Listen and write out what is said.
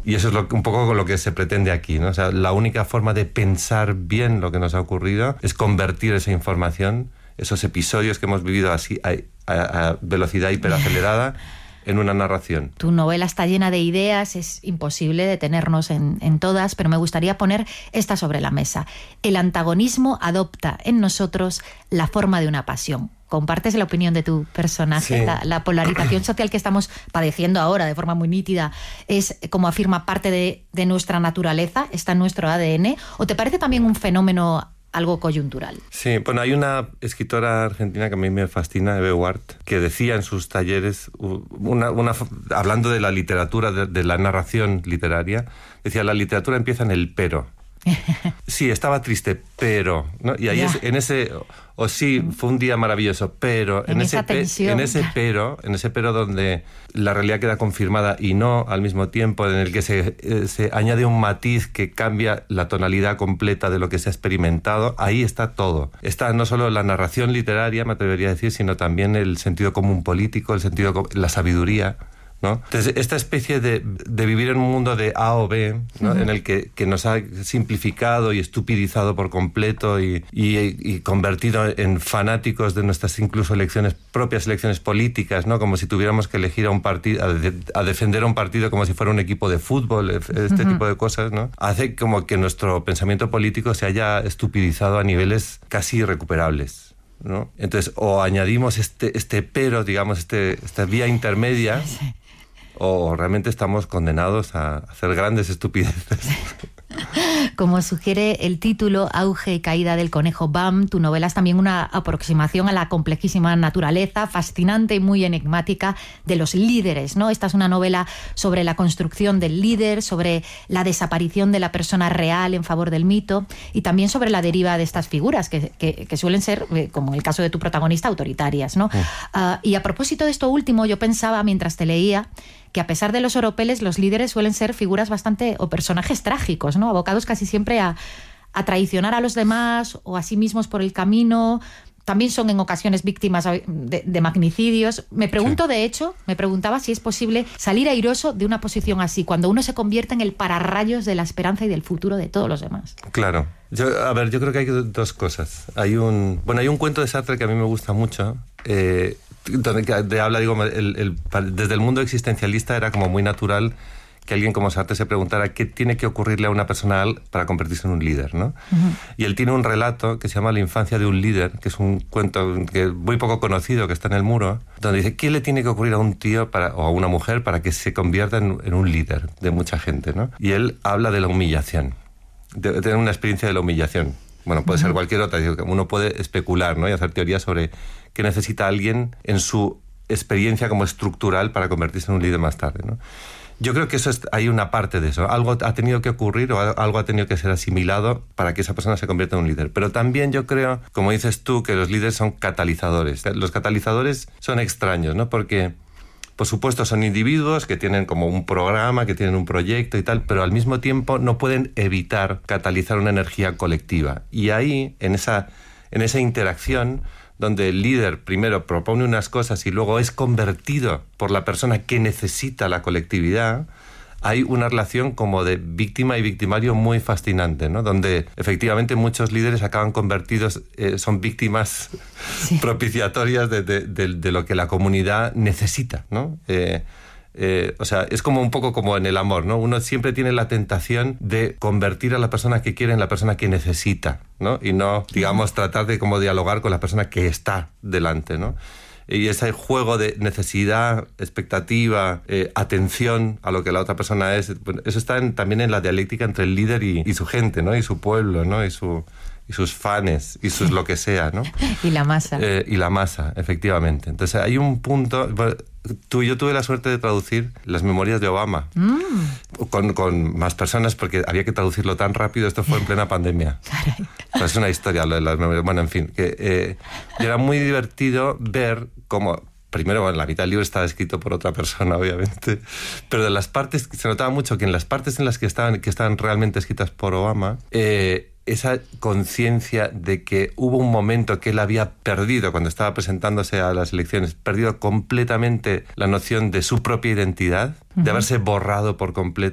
Y eso es un poco lo que se pretende aquí, ¿no? O sea, la única forma de pensar bien lo que nos ha ocurrido es convertir esa información, esos episodios que hemos vivido así a velocidad hiperacelerada, en una narración. Tu novela está llena de ideas, es imposible detenernos en todas, pero me gustaría poner esta sobre la mesa. El antagonismo adopta en nosotros la forma de una pasión. ¿Compartes la opinión de tu personaje? Sí. La polarización social que estamos padeciendo ahora de forma muy nítida es, como afirma, parte de nuestra naturaleza, está en nuestro ADN, ¿o te parece también un fenómeno algo coyuntural? Sí, bueno, hay una escritora argentina que a mí me fascina, Eve Ward, que decía en sus talleres, hablando de la literatura, de la narración literaria, decía, la literatura empieza en el pero. Sí, estaba triste, pero, ¿no? Y ahí en ese, o sí, fue un día maravilloso, pero en ese pero donde la realidad queda confirmada y no al mismo tiempo, en el que se añade un matiz que cambia la tonalidad completa de lo que se ha experimentado, ahí está todo. Está no solo la narración literaria, me atrevería a decir, sino también el sentido común político, la sabiduría, ¿no? Entonces, esta especie de vivir en un mundo de A o B, ¿no? En el que nos ha simplificado y estupidizado por completo y convertido en fanáticos de nuestras incluso propias elecciones políticas, ¿no? Como si tuviéramos que elegir a un partido, a defender a un partido como si fuera un equipo de fútbol, este tipo de cosas, ¿no? Hace como que nuestro pensamiento político se haya estupidizado a niveles casi irrecuperables, ¿no? Entonces, o añadimos este pero, digamos, esta vía intermedia, sí, o realmente estamos condenados a hacer grandes estupideces. Como sugiere el título, Auge y caída del conejo Bam, tu novela es también una aproximación a la complejísima naturaleza, fascinante y muy enigmática, de los líderes, ¿no? Esta es una novela sobre la construcción del líder, sobre la desaparición de la persona real en favor del mito, y también sobre la deriva de estas figuras que suelen ser, como en el caso de tu protagonista, autoritarias, ¿no? Y a propósito de esto último, yo pensaba mientras te leía que a pesar de los oropeles, los líderes suelen ser figuras o personajes trágicos, ¿no? Abocados casi siempre a traicionar a los demás o a sí mismos por el camino. También son en ocasiones víctimas de magnicidios. Me preguntaba si es posible salir airoso de una posición así, cuando uno se convierte en el pararrayos de la esperanza y del futuro de todos los demás. Claro. Yo creo que hay dos cosas. Hay un cuento de Sartre que a mí me gusta mucho, donde habla, desde el mundo existencialista era como muy natural que alguien como Sartre se preguntara qué tiene que ocurrirle a una persona para convertirse en un líder, ¿no? Uh-huh. Y él tiene un relato que se llama La infancia de un líder, que es un cuento que muy poco conocido, que está en el Muro, donde dice, ¿qué le tiene que ocurrir a un tío o a una mujer para que se convierta en un líder de mucha gente, ¿no? Y él habla de la humillación, de tener una experiencia de la humillación. Bueno, puede ser cualquier otra. Uno puede especular, ¿no? Y hacer teorías sobre qué necesita alguien en su experiencia como estructural para convertirse en un líder más tarde, ¿no? Yo creo que hay una parte de eso. Algo ha tenido que ocurrir o algo ha tenido que ser asimilado para que esa persona se convierta en un líder. Pero también yo creo, como dices tú, que los líderes son catalizadores. Los catalizadores son extraños, ¿no? Porque, por supuesto, son individuos que tienen como un programa, que tienen un proyecto y tal, pero al mismo tiempo no pueden evitar catalizar una energía colectiva. Y ahí, en esa interacción, donde el líder primero propone unas cosas y luego es convertido por la persona que necesita la colectividad, hay una relación como de víctima y victimario muy fascinante, ¿no? Donde efectivamente muchos líderes acaban convertidos, son víctimas propiciatorias de lo que la comunidad necesita, ¿no? O sea, es como un poco como en el amor, ¿no? Uno siempre tiene la tentación de convertir a la persona que quiere en la persona que necesita, ¿no? Y no, digamos, tratar de como dialogar con la persona que está delante, ¿no? Y ese juego de necesidad, expectativa, atención a lo que la otra persona es, eso está también en la dialéctica entre el líder y su gente, ¿no? Y su pueblo, ¿no? Y sus fans, y sus lo que sea, ¿no? Y la masa. Y la masa, efectivamente. Entonces hay un punto... Yo tuve la suerte de traducir las memorias de Obama con más personas, porque había que traducirlo tan rápido. Esto fue en plena pandemia. Pues es una historia lo de las memorias. Bueno, en fin, que era muy divertido ver cómo... Primero, bueno, la mitad del libro estaba escrito por otra persona, obviamente, pero de las partes, se notaba mucho que en las partes en las que estaban realmente escritas por Obama, esa conciencia de que hubo un momento que él había perdido cuando estaba presentándose a las elecciones, perdido completamente la noción de su propia identidad, de haberse borrado por completo